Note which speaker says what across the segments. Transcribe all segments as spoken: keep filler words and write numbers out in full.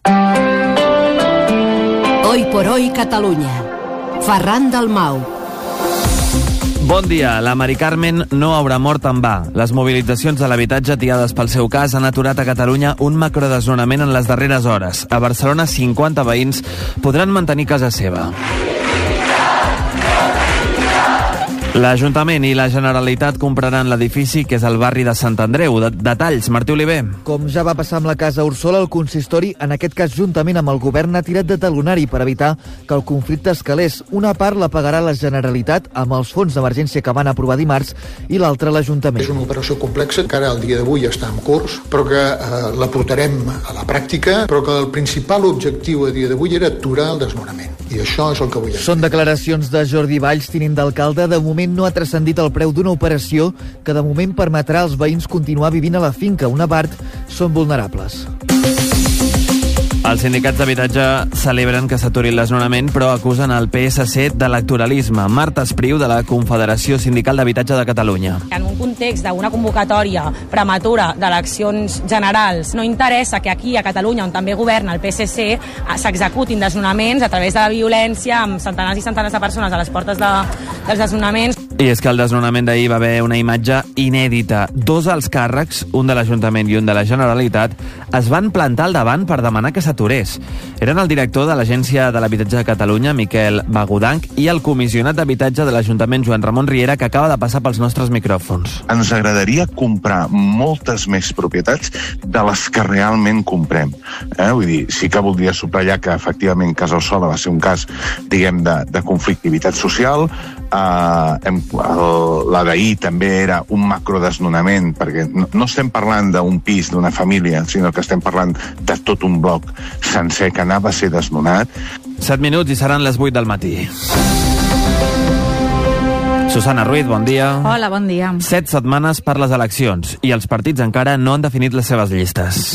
Speaker 1: Hoy por hoy Catalunya. Ferran Dalmau.
Speaker 2: Bon dia. La Mari Carmen no haurà mort en va. Les mobilitzacions de l'habitatge atiades pel seu cas han aturat a Catalunya un macrodesnonament en les darreres hores. A Barcelona, cinquanta veïns podran mantenir casa seva. L'Ajuntament i la Generalitat compraran l'edifici que és el barri de Sant Andreu. De detalls, Martí Oliver.
Speaker 3: Com ja va passar amb la Casa Ursola, el consistori, en aquest cas juntament amb el govern, ha tirat de talonari per evitar que el conflicte escalés. Una part la pagarà la Generalitat amb els fons d'emergència que van aprovar dimarts i l'altra l'Ajuntament.
Speaker 4: És una operació complexa que ara al dia d'avui està en curs, però que eh, la portarem a la pràctica, però que el principal objectiu a dia d'avui era aturar el desnonament. I això és el que vull dir.
Speaker 3: Són declaracions de Jordi Valls, tinent d'alcalde. De moment no ha transcendit el preu d'una operació que de moment permetrà als veïns continuar vivint a la finca. Una part són vulnerables.
Speaker 2: Els sindicats d'habitatge celebren que s'aturi el desnonament, però acusen el P S C d'electoralisme. Marta Espriu, de la Confederació Sindical d'Habitatge de Catalunya.
Speaker 5: En un context d'una convocatòria prematura d'eleccions generals, no interessa que aquí, a Catalunya, on també governa el P S C, s'executin desnonaments a través de la violència, amb centenars i centenars de persones a les portes de, dels desnonaments.
Speaker 2: I és que el desnonament d'ahir va haver una imatge inèdita. Dos alts càrrecs, un de l'Ajuntament i un de la Generalitat, es van plantar al davant per demanar que s'aturés. Eren el director de l'Agència de l'Habitatge de Catalunya, Miquel Bagudanc, i el comissionat d'Habitatge de l'Ajuntament, Joan Ramon Riera, que acaba de passar pels nostres micròfons.
Speaker 6: Ens agradaria comprar moltes més propietats de les que realment comprem. Eh? Vull dir, sí que voldria subratllar que efectivament Casa Ursola va ser un cas, diguem, de, de conflictivitat social. Uh, hem, el, la d'ahir també era un macrodesnonament, perquè no, no estem parlant d'un pis, d'una família, sinó que estem parlant de tot un bloc sencer que anava a ser desnonat.
Speaker 2: Set minuts i seran les vuit del matí. Susana Ruiz, bon dia.
Speaker 7: Hola, bon dia.
Speaker 2: Set setmanes per les eleccions i els partits encara no han definit les seves llistes.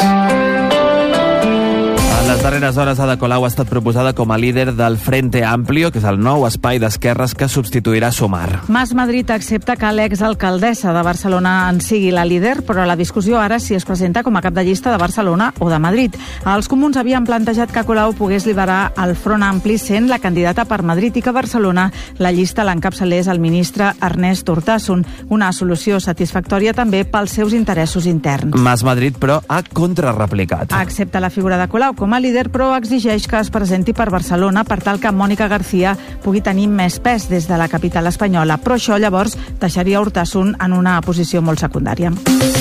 Speaker 2: En les darreres hores, Ada Colau ha estat proposada com a líder del Frente Amplio, que és el nou espai d'esquerres que substituirà Sumar.
Speaker 7: Mas Madrid accepta que l'exalcaldessa de Barcelona en sigui la líder, però la discussió ara si es presenta com a cap de llista de Barcelona o de Madrid. Els comuns havien plantejat que Colau pogués liderar el Front Ampli sent la candidata per Madrid i que Barcelona la llista l'encapçalés el ministre Ernest Urtasun, una solució satisfactòria també pels seus interessos interns.
Speaker 2: Mas Madrid, però, ha contrarreplicat.
Speaker 7: Accepta la figura de Colau com a líder, però exigeix que es presenti per Barcelona per tal que Mònica García pugui tenir més pes des de la capital espanyola. Però això llavors deixaria Urtasun en una posició molt secundària.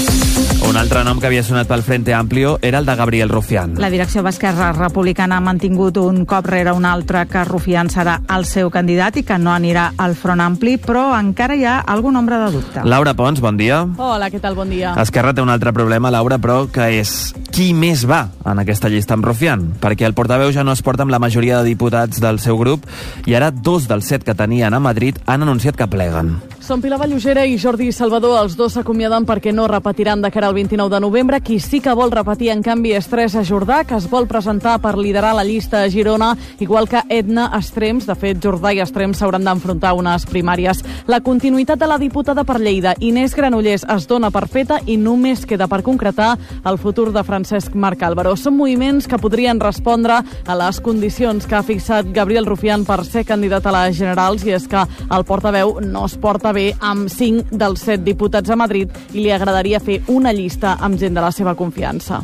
Speaker 2: Un altre nom que havia sonat pel Frente Amplio era el de Gabriel Rufián.
Speaker 7: La direcció d'Esquerra Republicana ha mantingut un cop rere un altre que Rufián serà el seu candidat i que no anirà al Front Ampli, però encara hi ha algun ombra de dubte.
Speaker 2: Laura Pons, bon dia.
Speaker 8: Hola, què tal? Bon dia.
Speaker 2: Esquerra té un altre problema, Laura, però que és qui més va en aquesta llista amb Rufián, perquè el portaveu ja no es porta amb la majoria de diputats del seu grup i ara dos dels set que tenien a Madrid han anunciat que pleguen.
Speaker 8: Són Pilar Vallugera i Jordi Salvador, els dos s'acomiaden perquè no repetiran de cara al vint-i-nou de novembre. Qui sí que vol repetir, en canvi, és Teresa Jordà, que es vol presentar per liderar la llista a Girona, igual que Edna Estrems. De fet, Jordà i Estrems s'hauran d'enfrontar unes primàries. La continuïtat de la diputada per Lleida, Inés Granollers, es dona per feta i només queda per concretar el futur de Francesc Marc Álvaro. Són moviments que podrien respondre a les condicions que ha fixat Gabriel Rufián per ser candidat a les generals, i és que el portaveu no es porta bé amb cinc dels set diputats a Madrid i li agradaria fer una llista amb gent de la seva confiança.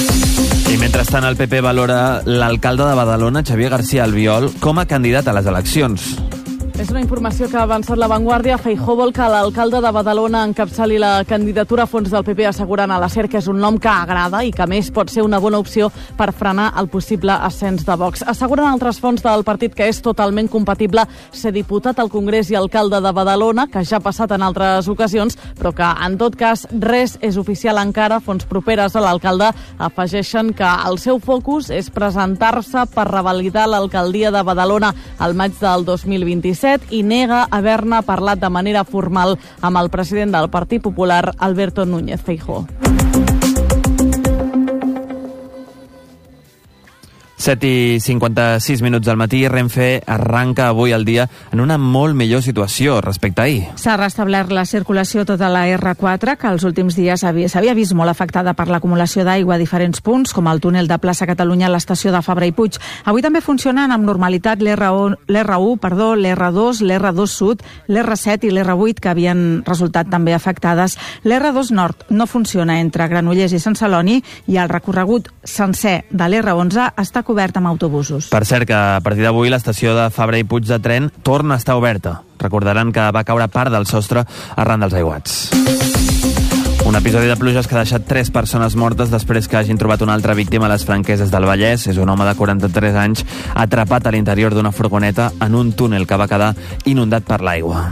Speaker 2: I mentrestant el P P valora l'alcalde de Badalona, Xavier García Albiol, com a candidat a les eleccions.
Speaker 8: És una informació que ha avançat La Vanguardia. Feijóo vol que l'alcalde de Badalona encapçali la candidatura a fons del P P, assegurant a la SER que és un nom que agrada i que, a més, pot ser una bona opció per frenar el possible ascens de Vox. Asseguren altres fonts del partit que és totalment compatible ser diputat al Congrés i alcalde de Badalona, que ja ha passat en altres ocasions, però que, en tot cas, res és oficial encara. Fonts properes a l'alcalde afegeixen que el seu focus és presentar-se per revalidar l'alcaldia de Badalona al maig del dos mil vint-i-set i nega haver-ne parlat de manera formal amb el president del Partit Popular, Alberto Núñez Feijóo.
Speaker 2: set i cinquanta-sis minuts del matí. Renfe arranca avui el dia en una molt millor situació respecte a ahir.
Speaker 7: S'ha restablert la circulació tota la erre quatre, que els últims dies s'havia vist molt afectada per l'acumulació d'aigua a diferents punts, com el túnel de Plaça Catalunya a l'estació de Fabra i Puig. Avui també funcionen amb normalitat l'erre u, perdó, l'erre dos, l'erre dos Sud, l'erre set i l'erre vuit, que havien resultat també afectades. L'erre dos Nord no funciona entre Granollers i Sant Celoni i el recorregut sencer de l'erre onze està cobert amb autobusos.
Speaker 2: Per cert, que a partir d'avui l'estació de Fabra i Puig de Tren torna a estar oberta. Recordaran que va caure part del sostre arran dels aiguats. Un episodi de pluges que ha deixat tres persones mortes després que hagin trobat una altra víctima a les Franqueses del Vallès. És un home de quaranta-tres anys atrapat a l'interior d'una furgoneta en un túnel que va quedar inundat per l'aigua.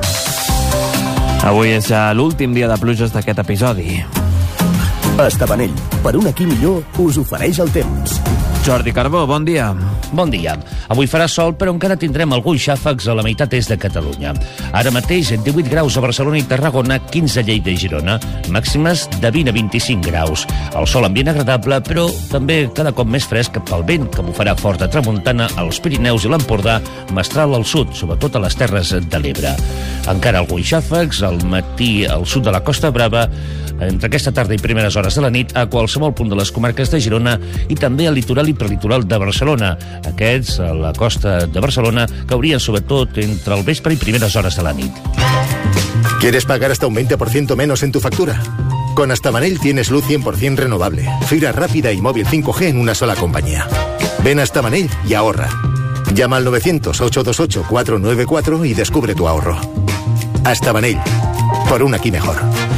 Speaker 2: Avui és ja l'últim dia de pluges d'aquest episodi.
Speaker 9: Estabanell, per un aquí millor, us ofereix el temps.
Speaker 2: Jordi Carbó, bon dia.
Speaker 10: Bon dia. Avui farà sol, però encara tindrem alguns xàfecs a la meitat est de Catalunya. Ara mateix, divuit graus a Barcelona i Tarragona, quinze a Lleida i Girona, màximes de vint a vint-i-cinc graus. El sol ambient agradable, però també cada cop més fresc pel vent, que bufarà fort de tramuntana als Pirineus i l'Empordà, mestral al sud, sobretot a les Terres de l'Ebre. Encara alguns xàfecs, al matí al sud de la Costa Brava, entre aquesta tarda i primeres hores de la nit, a qualsevol punt de les comarques de Girona i també al litoral i prelitoral de Barcelona. Aquests, a la costa de Barcelona, caurien sobretot entre el vespre i primeres hores de la nit.
Speaker 9: ¿Quieres pagar hasta un veinte por ciento menos en tu factura? Con Astabanell tienes luz cien por ciento renovable, fibra rápida y móvil cinco G en una sola compañía. Ven a Astabanell y ahorra. Llama al novecientos, ocho dos ocho, cuatro nueve cuatro y descubre tu ahorro. Astabanell, por un aquí mejor.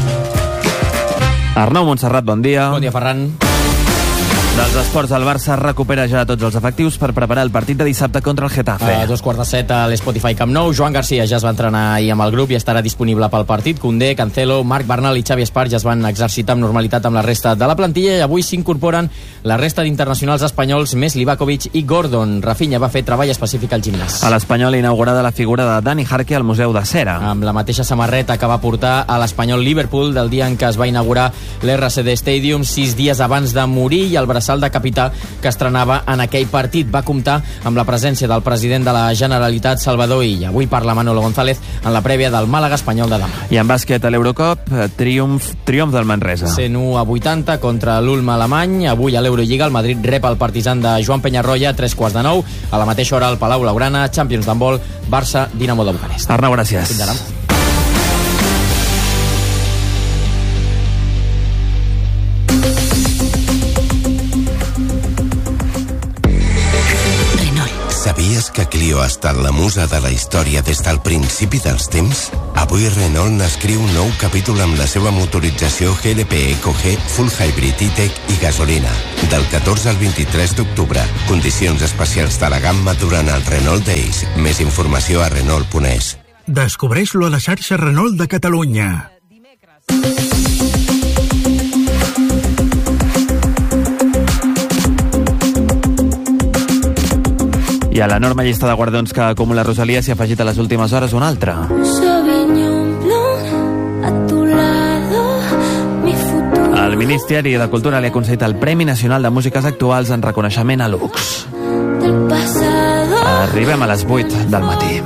Speaker 2: Arnau Montserrat, bon dia.
Speaker 11: Bon dia, Ferran.
Speaker 2: Dels esports, el Barça recupera ja tots els efectius per preparar el partit de dissabte contra el Getafe.
Speaker 11: A dos quarts de set a l'Spotify Camp Nou. Joan Garcia ja es va entrenar ahir amb el grup i estarà disponible pel partit. Koundé, Cancelo, Marc Bernal i Xavi Espart ja es van exercitar amb normalitat amb la resta de la plantilla i avui s'incorporen la resta d'internacionals espanyols més Livakovic i Gordon. Rafinha va fer treball específic al gimnàs.
Speaker 2: A l'Espanyol inaugurada la figura de Dani Jarque al Museu de Cera.
Speaker 11: Amb la mateixa samarreta que va portar a l'Espanyol Liverpool del dia en què es va inaugurar l'R C D Stadium sis dies abans de morir, i el braçal de capità que estrenava en aquell partit. Va comptar amb la presència del president de la Generalitat, Salvador Illa. Avui parla Manolo González en la prèvia del Màlaga Espanyol de demà.
Speaker 2: I en bàsquet a l'Eurocup, triomf, triomf del Manresa.
Speaker 11: cent u a vuitanta contra l'Ulm alemany. Avui a l'Eurolliga el Madrid rep el Partizan de Joan Peñarroya a tres quarts de nou. A la mateixa hora al Palau Blaugrana, Champions d'handbol, Barça, Dinamo de Bucarest.
Speaker 2: Arnau, gràcies.
Speaker 11: Fins ara.
Speaker 12: Sabies que Clio ha estat la musa de la història des del principi dels temps? Avui Renault n'escriu un nou capítol amb la seva motorització G L P Eco G, Full Hybrid E-Tech i gasolina. Del catorze al vint-i-tres d'octubre. Condicions especials de la gamma durant el Renault Days. Més informació a Renault punt es.
Speaker 13: Descobreix-lo a la xarxa Renault de Catalunya.
Speaker 2: I a l'enorme llista de guardons que acumula Rosalia s'hi ha afegit a les últimes hores un altre. El Ministeri de Cultura li ha concedit el Premi Nacional de Músiques Actuals en reconeixement a Lux. Arribem a les vuit del matí.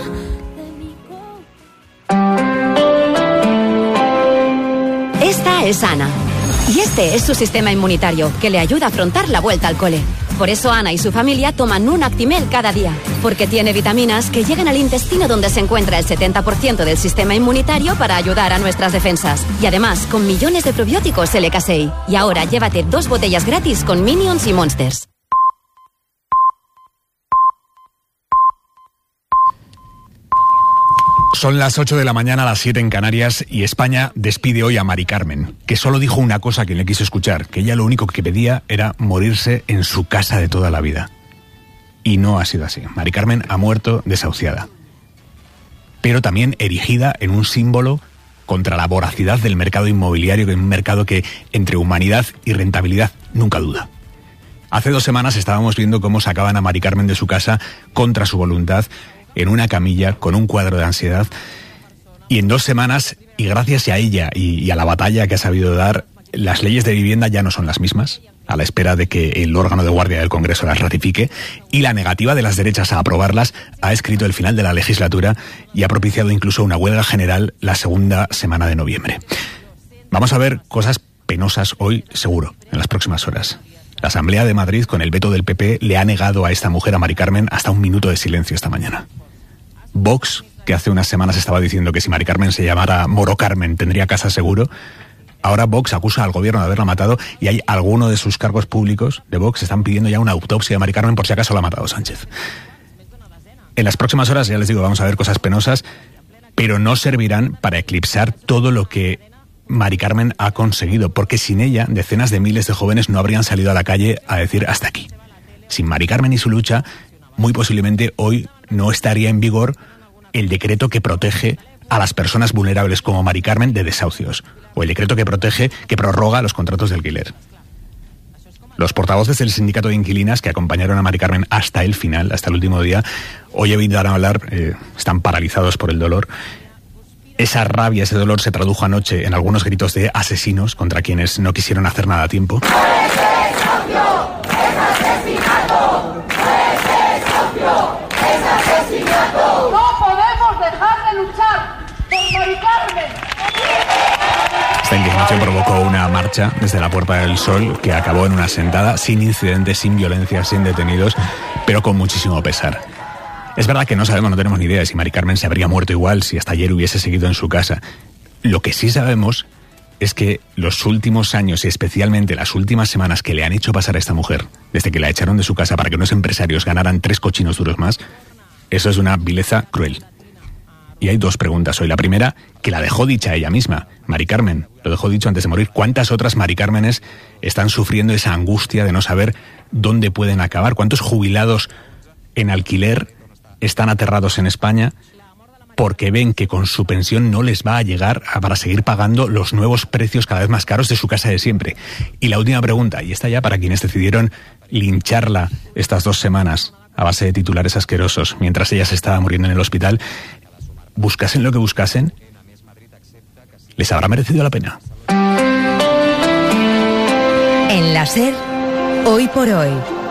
Speaker 14: Esta es Ana. Y este es su sistema inmunitario, que le ayuda a afrontar la vuelta al cole. Por eso Ana y su familia toman un Actimel cada día, porque tiene vitaminas que llegan al intestino donde se encuentra el setenta por ciento del sistema inmunitario para ayudar a nuestras defensas. Y además, con millones de probióticos L K S E I. Y ahora llévate dos botellas gratis con Minions y Monsters.
Speaker 15: Son las ocho de la mañana, a las siete en Canarias, y España despide hoy a Mari Carmen, que solo dijo una cosa a quien le quiso escuchar, que ella lo único que pedía era morirse en su casa de toda la vida. Y no ha sido así. Mari Carmen ha muerto desahuciada, pero también erigida en un símbolo contra la voracidad del mercado inmobiliario, que es un mercado que entre humanidad y rentabilidad nunca duda. Hace dos semanas estábamos viendo cómo sacaban a Mari Carmen de su casa contra su voluntad, en una camilla, con un cuadro de ansiedad, y en dos semanas, y gracias a ella y, y a la batalla que ha sabido dar, las leyes de vivienda ya no son las mismas, a la espera de que el órgano de guardia del Congreso las ratifique, y la negativa de las derechas a aprobarlas ha escrito el final de la legislatura y ha propiciado incluso una huelga general la segunda semana de noviembre. Vamos a ver cosas penosas hoy, seguro, en las próximas horas. La Asamblea de Madrid, con el veto del P P, le ha negado a esta mujer, a Mari Carmen, hasta un minuto de silencio esta mañana. Vox, que hace unas semanas estaba diciendo que si Mari Carmen se llamara Moro Carmen tendría casa seguro, ahora Vox acusa al gobierno de haberla matado, y hay algunos de sus cargos públicos de Vox están pidiendo ya una autopsia de Mari Carmen por si acaso la ha matado Sánchez. En las próximas horas, ya les digo, vamos a ver cosas penosas, pero no servirán para eclipsar todo lo que Mari Carmen ha conseguido, porque sin ella decenas de miles de jóvenes no habrían salido a la calle a decir hasta aquí. Sin Mari Carmen y su lucha, muy posiblemente hoy no estaría en vigor el decreto que protege a las personas vulnerables como Mari Carmen de desahucios, o el decreto que protege, que prorroga los contratos de alquiler. Los portavoces del sindicato de inquilinas que acompañaron a Mari Carmen hasta el final, hasta el último día, hoy evitan hablar, eh, están paralizados por el dolor. Esa rabia, ese dolor se tradujo anoche en algunos gritos de asesinos contra quienes no quisieron hacer nada a tiempo. Esta indignación provocó una marcha desde la Puerta del Sol que acabó en una sentada, sin incidentes, sin violencia, sin detenidos, pero con muchísimo pesar. Es verdad que no sabemos, no tenemos ni idea de si Mari Carmen se habría muerto igual si hasta ayer hubiese seguido en su casa. Lo que sí sabemos es que los últimos años y especialmente las últimas semanas que le han hecho pasar a esta mujer, desde que la echaron de su casa para que unos empresarios ganaran tres cochinos duros más, eso es una vileza cruel. Y hay dos preguntas hoy. La primera, que la dejó dicha ella misma. Mari Carmen lo dejó dicho antes de morir. ¿Cuántas otras Mari Cármenes están sufriendo esa angustia de no saber dónde pueden acabar? ¿Cuántos jubilados en alquiler están aterrados en España porque ven que con su pensión no les va a llegar a, para seguir pagando los nuevos precios cada vez más caros de su casa de siempre? Y la última pregunta, y esta ya para quienes decidieron lincharla estas dos semanas a base de titulares asquerosos mientras ella se estaba muriendo en el hospital, buscasen lo que buscasen, ¿les habrá merecido la pena?
Speaker 16: En la SER, hoy por hoy,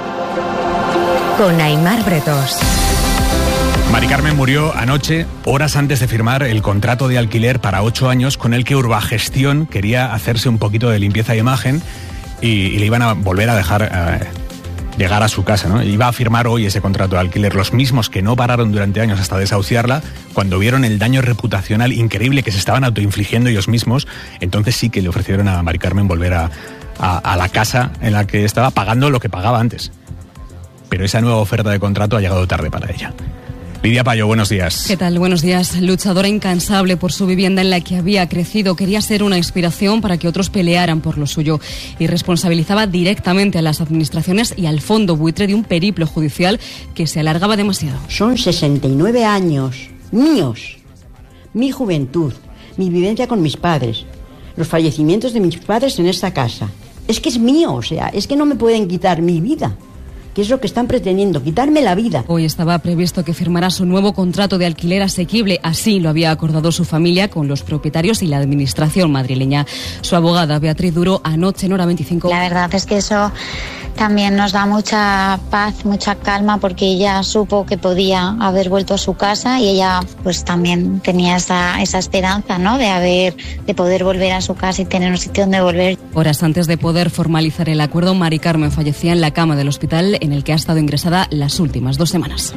Speaker 16: con Aimar Bretos.
Speaker 15: Mari Carmen murió anoche, horas antes de firmar el contrato de alquiler para ocho años con el que Urbagestión quería hacerse un poquito de limpieza de imagen y, y le iban a volver a dejar eh, llegar a su casa, ¿no? Iba a firmar hoy ese contrato de alquiler, los mismos que no pararon durante años hasta desahuciarla, cuando vieron el daño reputacional increíble que se estaban autoinfligiendo ellos mismos, entonces sí que le ofrecieron a Mari Carmen volver a, a, a la casa en la que estaba pagando lo que pagaba antes. Pero esa nueva oferta de contrato ha llegado tarde para ella. Lidia Payo, buenos días.
Speaker 17: ¿Qué tal? Buenos días. Luchadora incansable por su vivienda en la que había crecido, quería ser una inspiración para que otros pelearan por lo suyo y responsabilizaba directamente a las administraciones y al fondo buitre de un periplo judicial que se alargaba demasiado.
Speaker 18: Son sesenta y nueve años míos, mi juventud, mi vivencia con mis padres, los fallecimientos de mis padres en esta casa. Es que es mío, o sea, es que no me pueden quitar mi vida. ¿Qué es lo que están pretendiendo? Quitarme la vida.
Speaker 17: Hoy estaba previsto que firmara su nuevo contrato de alquiler asequible. Así lo había acordado su familia con los propietarios y la administración madrileña. Su abogada, Beatriz Duro, anoche en Hora veinticinco.
Speaker 19: La verdad es que eso también nos da mucha paz, mucha calma, porque ella supo que podía haber vuelto a su casa y ella pues también tenía esa, esa esperanza, ¿no?, de haber, de poder volver a su casa y tener un sitio donde volver.
Speaker 17: Horas antes de poder formalizar el acuerdo, Mari Carmen fallecía en la cama del hospital en el que ha estado ingresada las últimas dos semanas.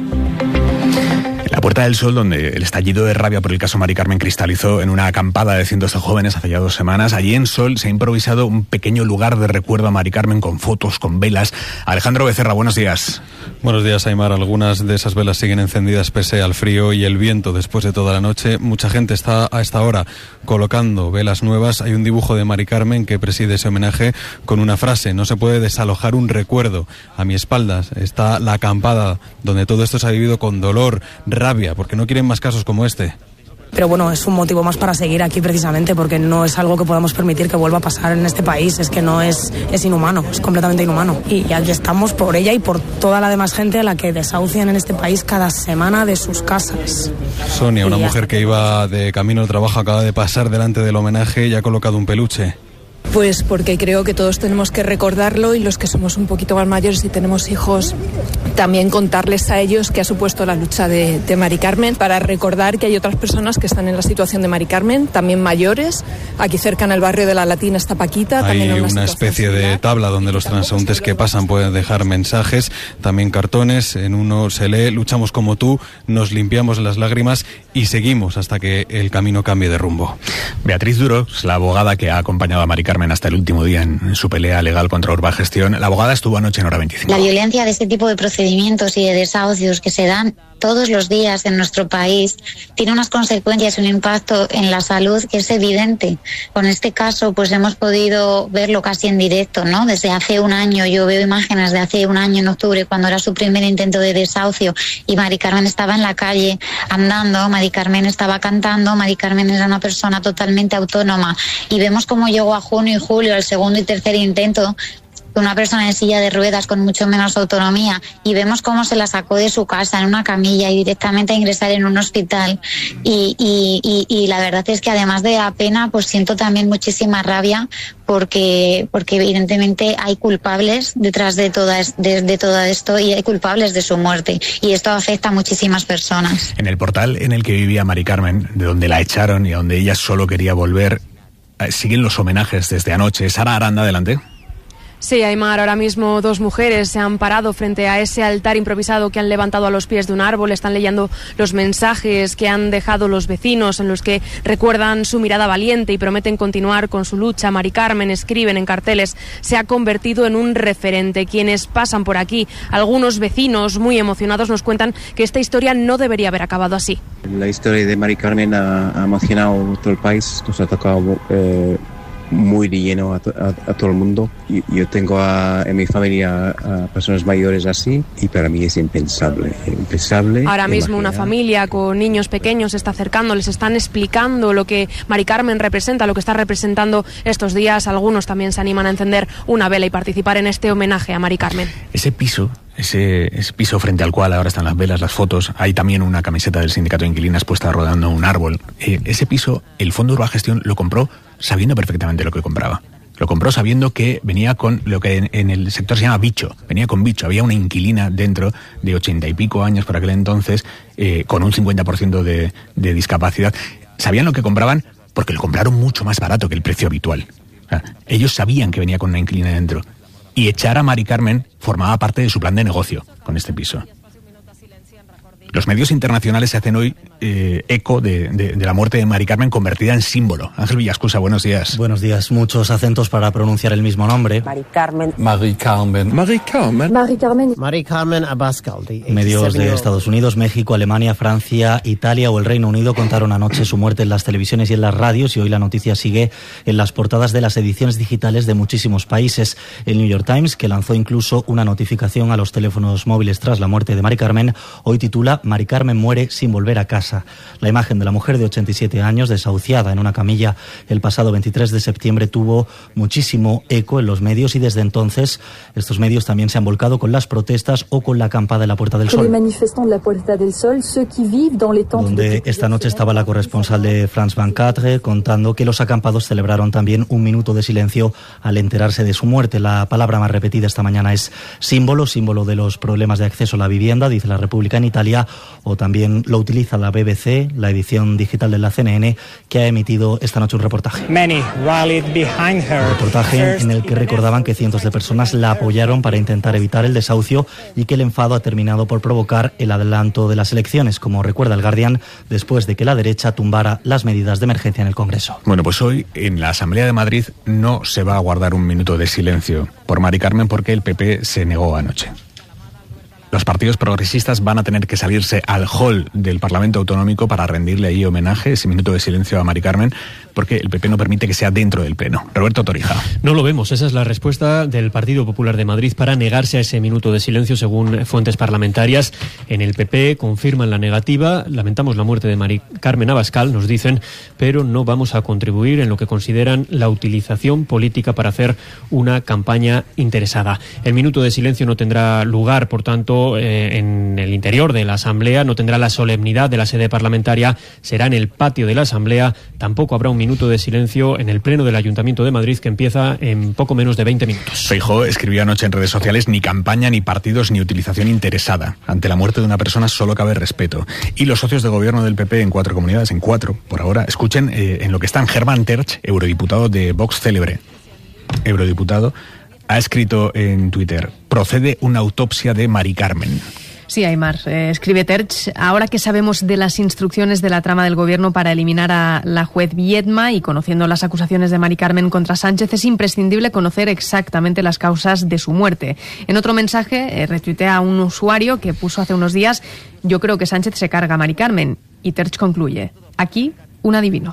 Speaker 15: La Puerta del Sol, donde el estallido de rabia por el caso Mari Carmen cristalizó en una acampada de cientos de jóvenes hace ya dos semanas, allí en Sol se ha improvisado un pequeño lugar de recuerdo a Mari Carmen con fotos, con velas. Alejandro Becerra, buenos días.
Speaker 20: Buenos días, Aimar. Algunas de esas velas siguen encendidas pese al frío y el viento después de toda la noche. Mucha gente está a esta hora colocando velas nuevas. Hay un dibujo de Mari Carmen que preside ese homenaje con una frase: no se puede desalojar un recuerdo. A mi espalda está la acampada donde todo esto se ha vivido con dolor, rabia, porque no quieren más casos como este.
Speaker 21: Pero bueno, es un motivo más para seguir aquí precisamente, porque no es algo que podamos permitir que vuelva a pasar en este país. Es que no es, es inhumano, es completamente inhumano. Y aquí estamos por ella y por toda la demás gente a la que desahucian en este país cada semana de sus casas.
Speaker 20: Sonia, una
Speaker 21: y
Speaker 20: mujer que iba de camino al trabajo, acaba de pasar delante del homenaje y ha colocado un peluche.
Speaker 21: Pues porque creo que todos tenemos que recordarlo, y los que somos un poquito más mayores y tenemos hijos, también contarles a ellos qué ha supuesto la lucha de, de Mari Carmen, para recordar que hay otras personas que están en la situación de Mari Carmen, también mayores. Aquí cerca en el barrio de La Latina está Paquita.
Speaker 20: Hay
Speaker 21: también
Speaker 20: una, una especie de tabla donde los transeúntes que pasan pueden dejar mensajes, también cartones. En uno se lee: luchamos como tú, nos limpiamos las lágrimas y seguimos hasta que el camino cambie de rumbo.
Speaker 15: Beatriz Duro es la abogada que ha acompañado a Mari Carmen hasta el último día en su pelea legal contra Urbagestión. La abogada estuvo anoche en Hora veinticinco.
Speaker 19: La violencia de este tipo de procedimientos y de desahucios que se dan todos los días en nuestro país tiene unas consecuencias, un impacto en la salud que es evidente. Con este caso pues hemos podido verlo casi en directo, ¿no? Desde hace un año, yo veo imágenes de hace un año en octubre, cuando era su primer intento de desahucio, y Mari Carmen estaba en la calle andando, Mari Carmen estaba cantando, Mari Carmen era una persona totalmente autónoma, y vemos cómo llegó a junio y julio, el segundo y tercer intento, una persona en silla de ruedas con mucho menos autonomía, y vemos cómo se la sacó de su casa en una camilla y directamente a ingresar en un hospital. Y, y, y, y la verdad es que además de la pena, pues siento también muchísima rabia, porque porque evidentemente hay culpables detrás de, toda, de, de todo esto, y hay culpables de su muerte, y esto afecta a muchísimas personas.
Speaker 15: En el portal en el que vivía Mari Carmen, de donde la echaron y a donde ella solo quería volver, eh, siguen los homenajes desde anoche. Sara Aranda, adelante.
Speaker 1: Sí, Aymar, ahora mismo dos mujeres se han parado frente a ese altar improvisado que han levantado a los pies de un árbol. Están leyendo los mensajes que han dejado los vecinos, en los que recuerdan su mirada valiente y prometen continuar con su lucha. Mari Carmen, escriben en carteles, se ha convertido en un referente. Quienes pasan por aquí, algunos vecinos muy emocionados, nos cuentan que esta historia no debería haber acabado así.
Speaker 22: La historia de Mari Carmen ha, ha emocionado a todo el país, nos ha tocado eh, muy de lleno a, to, a, a todo el mundo. Yo, yo tengo a, en mi familia a personas mayores así, y para mí es impensable, impensable.
Speaker 1: Ahora mismo
Speaker 22: imaginar.
Speaker 1: Una familia con niños pequeños se está acercando, les están explicando lo que Mari Carmen representa, lo que está representando estos días. Algunos también se animan a encender una vela y participar en este homenaje a Mari Carmen.
Speaker 15: Ese piso, ese, ese piso frente al cual ahora están las velas, las fotos, hay también una camiseta del sindicato de inquilinas puesta rodando un árbol. Eh, ese piso, el Fondo Urbagestión lo compró sabiendo perfectamente lo que compraba. Lo compró sabiendo que venía con lo que en, en el sector se llama bicho. Venía con bicho. Había una inquilina dentro de ochenta y pico años por aquel entonces, eh, con un cincuenta por ciento de, de discapacidad. Sabían lo que compraban porque lo compraron mucho más barato que el precio habitual. O sea, ellos sabían que venía con una inquilina dentro. Y echar a Mari Carmen formaba parte de su plan de negocio con este piso. Los medios internacionales se hacen hoy eh, eco de, de, de la muerte de Mari Carmen, convertida en símbolo. Ángel Villascusa, buenos días.
Speaker 23: Buenos días. Muchos acentos para pronunciar el mismo nombre.
Speaker 24: Mari Carmen.
Speaker 23: Mari Carmen.
Speaker 24: Mari Carmen.
Speaker 23: Mari Carmen.
Speaker 24: Mari Carmen Abascal.
Speaker 23: Medios de Estados Unidos, México, Alemania, Francia, Italia o el Reino Unido contaron anoche su muerte en las televisiones y en las radios, y hoy la noticia sigue en las portadas de las ediciones digitales de muchísimos países. El New York Times, que lanzó incluso una notificación a los teléfonos móviles tras la muerte de Mari Carmen, hoy titula Mari Carmen muere sin volver a casa. La imagen de la mujer de ochenta y siete años, desahuciada en una camilla el pasado veintitrés de septiembre, tuvo muchísimo eco en los medios, y desde entonces estos medios también se han volcado con las protestas o con la acampada en la Puerta del Sol, donde esta noche estaba la corresponsal de France veinticuatro contando que los acampados celebraron también un minuto de silencio al enterarse de su muerte. La palabra más repetida esta mañana es símbolo, símbolo de los problemas de acceso a la vivienda, dice La República en Italia, o también lo utiliza la B B C, la edición digital de la C N N, que ha emitido esta noche un reportaje.
Speaker 25: Many rallied behind her.
Speaker 23: Un reportaje en el que recordaban que cientos de personas la apoyaron para intentar evitar el desahucio, y que el enfado ha terminado por provocar el adelanto de las elecciones, como recuerda el Guardian, después de que la derecha tumbara las medidas de emergencia en el Congreso.
Speaker 15: Bueno, pues hoy en la Asamblea de Madrid no se va a guardar un minuto de silencio por Mari Carmen, porque el P P se negó anoche. Los partidos progresistas van a tener que salirse al hall del Parlamento Autonómico para rendirle ahí homenaje, ese minuto de silencio a Mari Carmen, porque el P P no permite que sea dentro del Pleno. Roberto Torija.
Speaker 26: No lo vemos. Esa es la respuesta del Partido Popular de Madrid para negarse a ese minuto de silencio, según fuentes parlamentarias. En el P P confirman la negativa. Lamentamos la muerte de Mari Carmen Abascal, nos dicen, pero no vamos a contribuir en lo que consideran la utilización política para hacer una campaña interesada. El minuto de silencio no tendrá lugar, por tanto, acto eh, en el interior de la Asamblea, no tendrá la solemnidad de la sede parlamentaria, será en el patio de la Asamblea. Tampoco habrá un minuto de silencio en el Pleno del Ayuntamiento de Madrid, que empieza en poco menos de veinte minutos.
Speaker 15: Feijóo escribió anoche en redes sociales: ni campaña, ni partidos, ni utilización interesada. Ante la muerte de una persona solo cabe respeto. Y los socios de gobierno del P P en cuatro comunidades, en cuatro por ahora, escuchen eh, en lo que están. Hermann Tertsch, eurodiputado de Vox célebre, eurodiputado, ha escrito en Twitter: procede una autopsia de Mari Carmen.
Speaker 3: Sí, Aymar, eh, escribe Tertsch: ahora que sabemos de las instrucciones de la trama del gobierno para eliminar a la juez Viedma y conociendo las acusaciones de Mari Carmen contra Sánchez, es imprescindible conocer exactamente las causas de su muerte. En otro mensaje, eh, retuitea a un usuario que puso hace unos días: yo creo que Sánchez se carga a Mari Carmen. Y Tertsch concluye: aquí un adivino.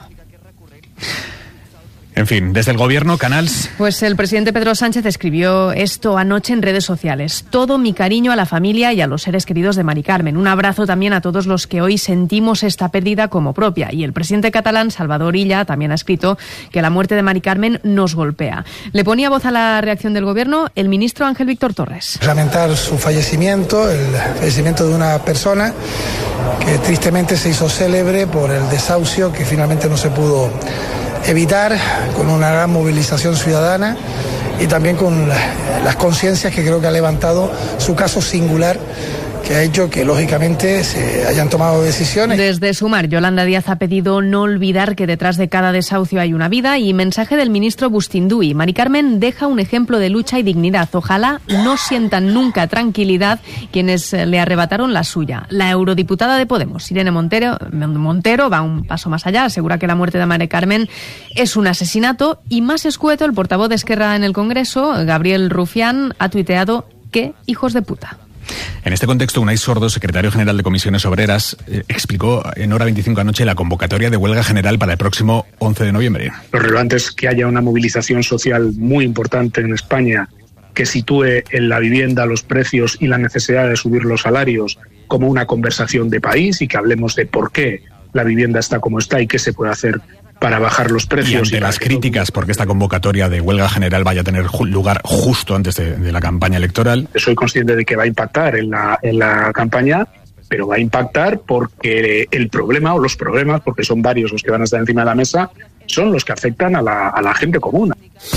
Speaker 15: En fin, desde el gobierno, Canals.
Speaker 3: Pues el presidente Pedro Sánchez escribió esto anoche en redes sociales: todo mi cariño a la familia y a los seres queridos de Mari Carmen. Un abrazo también a todos los que hoy sentimos esta pérdida como propia. Y el presidente catalán, Salvador Illa, también ha escrito que la muerte de Mari Carmen nos golpea. Le ponía voz a la reacción del gobierno el ministro Ángel Víctor Torres.
Speaker 4: Lamentar su fallecimiento, el fallecimiento de una persona que tristemente se hizo célebre por el desahucio que finalmente no se pudo evitar, con una gran movilización ciudadana y también con las conciencias que creo que ha levantado su caso singular, que ha hecho que, lógicamente, se hayan tomado decisiones.
Speaker 3: Desde Sumar, Yolanda Díaz ha pedido no olvidar que detrás de cada desahucio hay una vida. Y mensaje del ministro Bustinduy: Mari Carmen deja un ejemplo de lucha y dignidad. Ojalá no sientan nunca tranquilidad quienes le arrebataron la suya. La eurodiputada de Podemos, Irene Montero, Montero, va un paso más allá. Asegura que la muerte de Mari Carmen es un asesinato. Y más escueto, el portavoz de Esquerra en el Congreso, Gabriel Rufián, ha tuiteado: ¡qué hijos de puta!
Speaker 15: En este contexto, Unai Sordo, secretario general de Comisiones Obreras, eh, explicó en Hora veinticinco anoche la convocatoria de huelga general para el próximo once de noviembre.
Speaker 5: Lo relevante es que haya una movilización social muy importante en España que sitúe en la vivienda los precios y la necesidad de subir los salarios como una conversación de país, y que hablemos de por qué la vivienda está como está y qué se puede hacer para bajar los precios.
Speaker 15: Y ante y las críticas porque esta convocatoria de huelga general vaya a tener lugar justo antes de, de la campaña electoral.
Speaker 5: Soy consciente de que va a impactar en la, en la campaña, pero va a impactar porque el problema, o los problemas, porque son varios los que van a estar encima de la mesa, son los que afectan a la, a la gente común.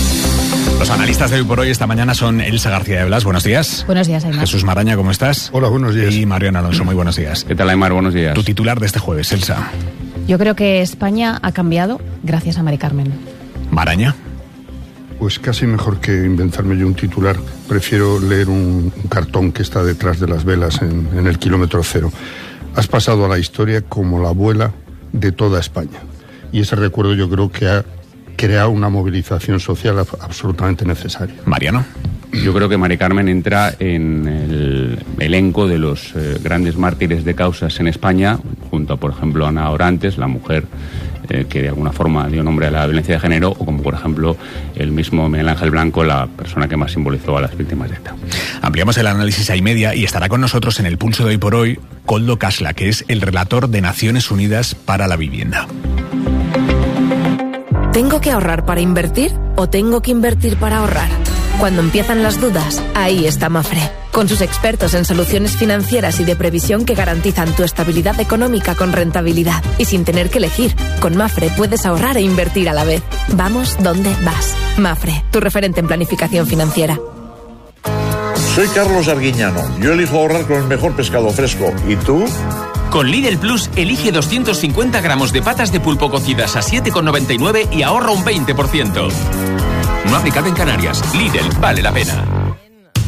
Speaker 15: Los analistas de Hoy por Hoy esta mañana son Elsa García de Blas, buenos días.
Speaker 6: Buenos días, Aymar.
Speaker 15: Jesús Maraña, ¿cómo estás?
Speaker 7: Hola, buenos días.
Speaker 15: Y Mariano Alonso, muy buenos días.
Speaker 7: ¿Qué tal, Aymar? Buenos días.
Speaker 15: Tu titular de este jueves, Elsa.
Speaker 6: Yo creo que España ha cambiado gracias a Mari Carmen.
Speaker 15: Maraña.
Speaker 7: Pues casi mejor que inventarme yo un titular. Prefiero leer un, un cartón que está detrás de las velas en, en el kilómetro cero. Has pasado a la historia como la abuela de toda España. Y ese recuerdo yo creo que ha creado una movilización social absolutamente necesaria.
Speaker 15: Mariano.
Speaker 7: Yo creo que Mari Carmen entra en el elenco de los eh, grandes mártires de causas en España, junto a, por ejemplo, Ana Orantes, la mujer eh, que de alguna forma dio nombre a la violencia de género, o como, por ejemplo, el mismo Miguel Ángel Blanco, la persona que más simbolizó a las víctimas de ETA.
Speaker 15: Ampliamos el análisis a y media y estará con nosotros en el Pulso de Hoy por Hoy Koldo Kasla, que es el relator de Naciones Unidas para la Vivienda.
Speaker 8: ¿Tengo que ahorrar para invertir o tengo que invertir para ahorrar? Cuando empiezan las dudas, ahí está Mafre, con sus expertos en soluciones financieras y de previsión que garantizan tu estabilidad económica con rentabilidad y sin tener que elegir. Con Mafre puedes ahorrar e invertir a la vez. Vamos donde vas. Mafre, tu referente en planificación financiera.
Speaker 27: Soy Carlos Arguiñano. Yo elijo ahorrar con el mejor pescado fresco. ¿Y tú?
Speaker 28: Con Lidl Plus, elige doscientos cincuenta gramos de patas de pulpo cocidas a siete con noventa y nueve y ahorra un veinte por ciento. No aplicado en Canarias. Lidl, vale la pena.